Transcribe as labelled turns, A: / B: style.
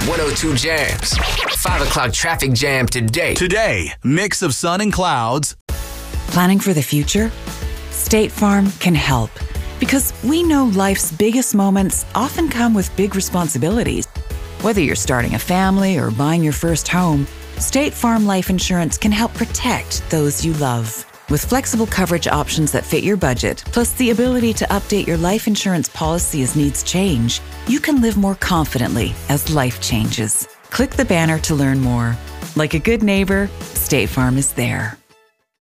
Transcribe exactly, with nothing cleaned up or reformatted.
A: one oh two Jams. five o'clock traffic jam today.
B: Today, mix of sun and clouds.
C: Planning for the future? State Farm can help because we know life's biggest moments often come with big responsibilities. Whether you're starting a family or buying your first home, State Farm Life Insurance can help protect those you love. With flexible coverage options that fit your budget, plus the ability to update your life insurance policy as needs change, you can live more confidently as life changes. Click the banner to learn more. Like a good neighbor, State Farm is there.